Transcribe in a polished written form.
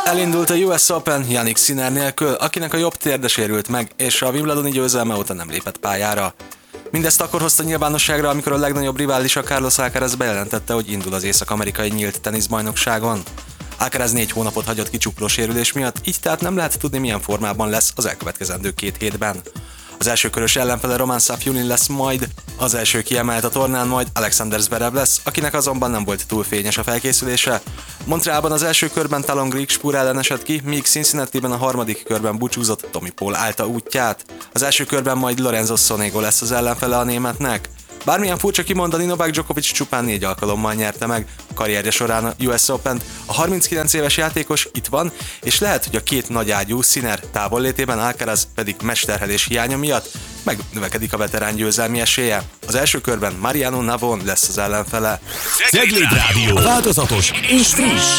Elindult a US Open Jannik Sinner nélkül, akinek a jobb térde sérült meg, és a Wimbledoni győzelme óta nem lépett pályára. Mindezt akkor hozta nyilvánosságra, amikor a legnagyobb riválisa Carlos Alcaraz bejelentette, hogy indul az észak-amerikai nyílt teniszbajnokságon. Alcaraz 4 hónapot hagyott ki csuklósérülés miatt, így tehát nem lehet tudni, milyen formában lesz az elkövetkezendő 2 hétben. Az elsőkörös ellenfele Roman Safiullin lesz majd, az első kiemelt a tornán majd Alexander Zverev lesz, akinek azonban nem volt túl fényes a felkészülése. Montrealban az első körben Talon Griekspoor ellen esett ki, míg Cincinnatiben a harmadik körben búcsúzott Tommy Paul állta útját. Az első körben majd Lorenzo Sonego lesz az ellenfele a németnek. Bármilyen furcsa kimondani, Novak Djokovic csupán 4 alkalommal nyerte meg a karrierje során a US Open-t. A 39 éves játékos itt van, és lehet, hogy a két nagyágyú Sinner távollétében, Alcaraz pedig mesterhelés hiánya miatt megnövekedik a veterán győzelmi esélye. Az első körben Mariano Navon lesz az ellenfele. Cegléd Rádió. Változatos és friss.